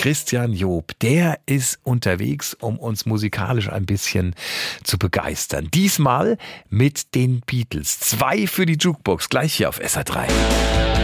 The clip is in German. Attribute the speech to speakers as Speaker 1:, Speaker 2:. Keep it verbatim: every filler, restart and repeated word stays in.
Speaker 1: Christian Job, der ist unterwegs, um uns musikalisch ein bisschen zu begeistern. Diesmal mit den Beatles. Zwei für die Jukebox, gleich hier auf S R drei.